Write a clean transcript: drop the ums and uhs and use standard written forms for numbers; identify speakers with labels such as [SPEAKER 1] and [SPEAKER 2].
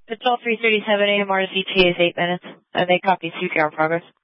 [SPEAKER 1] It's all 3:37 a.m. RSVP is 8 minutes. They copy CPR progress.